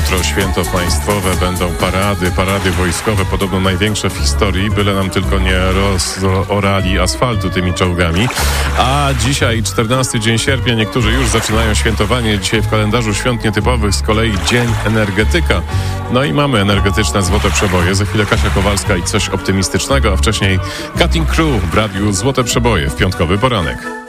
Jutro święto państwowe, będą parady wojskowe, podobno największe w historii, byle nam tylko nie rozorali asfaltu tymi czołgami. A dzisiaj 14 dzień sierpnia, niektórzy już zaczynają świętowanie. Dzisiaj w kalendarzu świąt nietypowych z kolei Dzień Energetyka. No i mamy energetyczne złote przeboje. Za chwilę Kasia Kowalska i coś optymistycznego, a wcześniej Cutting Crew w radiu Złote Przeboje w piątkowy poranek.